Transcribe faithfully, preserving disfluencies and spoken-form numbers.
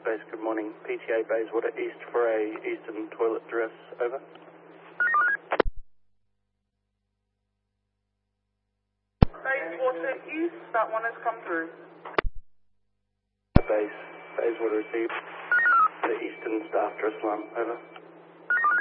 Base, good morning. P T A Bayswater East for a Eastern toilet dress, over. Bayswater East, that one has come through. Base, Bayswater received the Eastern staff dress alarm, over.